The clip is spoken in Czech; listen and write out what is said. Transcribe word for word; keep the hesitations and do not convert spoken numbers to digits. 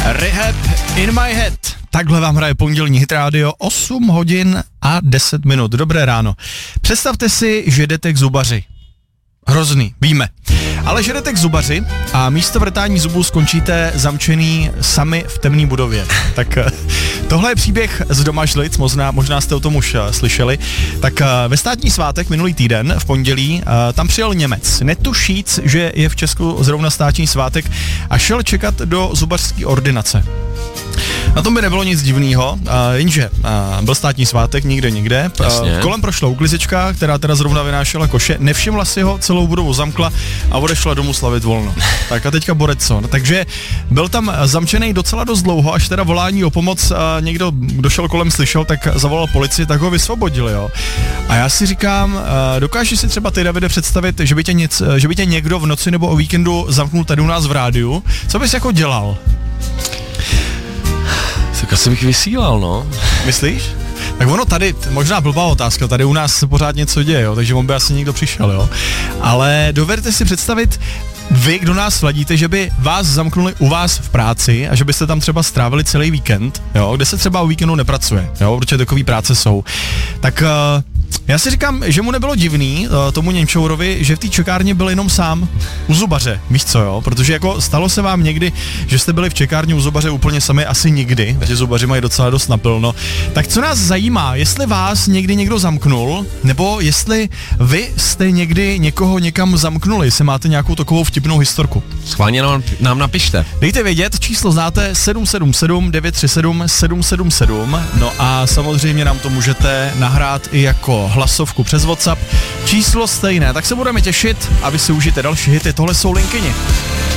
Rehab in my head. Takhle vám hraje pondělní Hit Radio, osm hodin a deset minut. Dobré ráno. Představte si, že jdete k zubaři. Hrozný, víme. Ale že jdete k zubaři a místo vrtání zubů skončíte zamčený sami v temné budově. Tak tohle je příběh z Domažlic, možná, možná jste o tom už slyšeli. Tak ve státní svátek minulý týden, v pondělí, tam přijel Němec. Netušíc, že je v Česku zrovna státní svátek a šel čekat do zubařské ordinace. Na tom by nebylo nic divného, jenže a, byl státní svátek, nikde, nikde. A, kolem prošla uklizečka, která teda zrovna vynášela koše, nevšimla si ho, celou budovu zamkla a odešla domů slavit volno. Tak a teďka borec co? No, takže byl tam zamčený docela dost dlouho, až teda volání o pomoc a někdo došel kolem, slyšel, tak zavolal policii, tak ho vysvobodili, jo. A já si říkám, dokážeš si třeba ty, Davide, představit, že by tě, nic, že by tě někdo v noci nebo o víkendu zamknul tady u nás v rádiu? Co bys jako dělal? Tak asi bych vysílal, no. Myslíš? Tak ono tady, možná blbá otázka, tady u nás se pořád něco děje, jo, takže on by asi někdo přišel, jo. Ale dovedete si představit, vy, kdo nás sledíte, že by vás zamknuli u vás v práci a že byste tam třeba strávili celý víkend, jo, kde se třeba o víkendu nepracuje, jo, protože takový práce jsou. Tak uh, já si říkám, že mu nebylo divný, uh, tomu Němčourovi, že v té čekárně byl jenom sám u zubaře, víš co, jo, protože jako stalo se vám někdy, že jste byli v čekárně u zubaře úplně sami, asi nikdy, protože zubaři mají docela dost naplno. Tak co nás zajímá, jestli vás někdy někdo zamknul, nebo jestli vy jste někdy někoho někam zamknuli, jestli máte nějakou takovou vtipnou historku. Schválně nám, nám napište. Dejte vědět, číslo znáte sedm sedm sedm devět tři sedm sedm sedm sedm, no a samozřejmě nám to můžete nahrát i jako hlasovku přes WhatsApp. Číslo stejné, tak se budeme těšit a vy si užijte další hity, tohle jsou Linkyni.